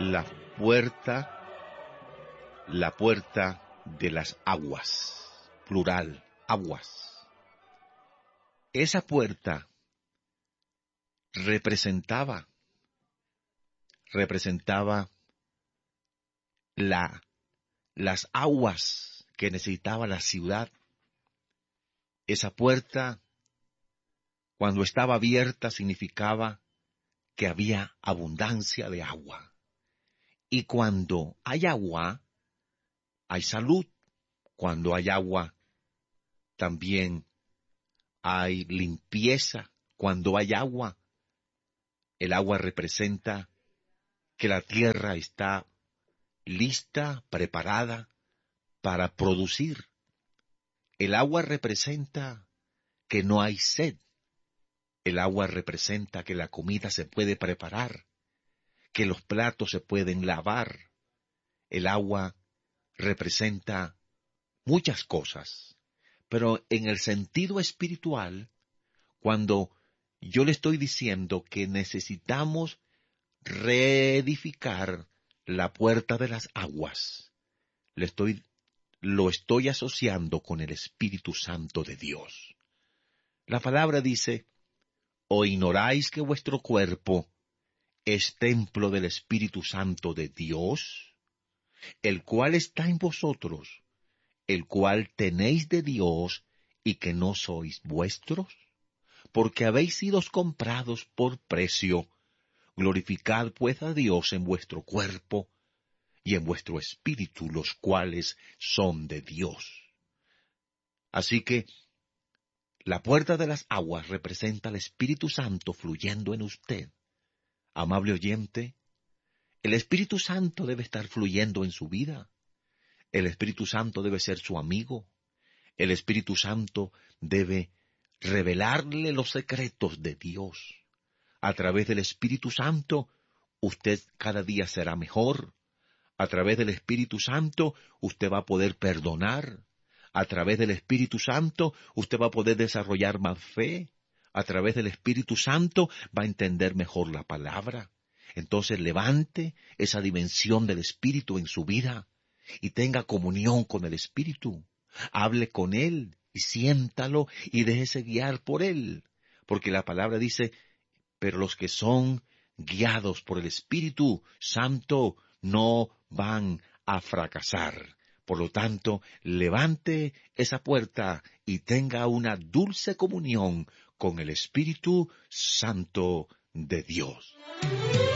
la puerta, la puerta de las aguas, plural, aguas. Esa puerta representaba las aguas que necesitaba la ciudad. Esa puerta, cuando estaba abierta, significaba que había abundancia de agua. Y cuando hay agua, hay salud. Cuando hay agua, también hay limpieza. Cuando hay agua, el agua representa que la tierra está lista, preparada para producir. El agua representa que no hay sed. El agua representa que la comida se puede preparar, que los platos se pueden lavar. El agua representa muchas cosas. Pero en el sentido espiritual, cuando yo le estoy diciendo que necesitamos reedificar la puerta de las aguas, lo estoy asociando con el Espíritu Santo de Dios. La palabra dice, ¿o ignoráis que vuestro cuerpo es templo del Espíritu Santo de Dios, el cual está en vosotros, el cual tenéis de Dios y que no sois vuestros? Porque habéis sido comprados por precio. Glorificad pues a Dios en vuestro cuerpo y en vuestro espíritu, los cuales son de Dios. Así que la puerta de las aguas representa al Espíritu Santo fluyendo en usted. Amable oyente, el Espíritu Santo debe estar fluyendo en su vida. El Espíritu Santo debe ser su amigo. El Espíritu Santo debe revelarle los secretos de Dios. A través del Espíritu Santo, usted cada día será mejor. A través del Espíritu Santo, usted va a poder perdonar. A través del Espíritu Santo, usted va a poder desarrollar más fe. A través del Espíritu Santo, va a entender mejor la palabra. Entonces levante esa dimensión del Espíritu en su vida y tenga comunión con el Espíritu. Hable con Él y siéntalo y déjese guiar por Él. Porque la palabra dice, pero los que son guiados por el Espíritu Santo no van a fracasar. Por lo tanto, levante esa puerta y tenga una dulce comunión con el Espíritu Santo de Dios.